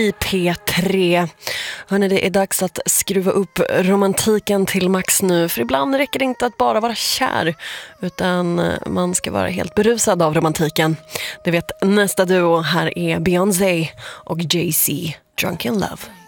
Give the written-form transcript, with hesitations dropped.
I P3. Hörrni, det är dags att skruva upp romantiken till max nu. För ibland räcker det inte att bara vara kär, utan man ska vara helt berusad av romantiken. Det vet nästa duo. Här är Beyoncé och Jay-Z, Drunk in Love.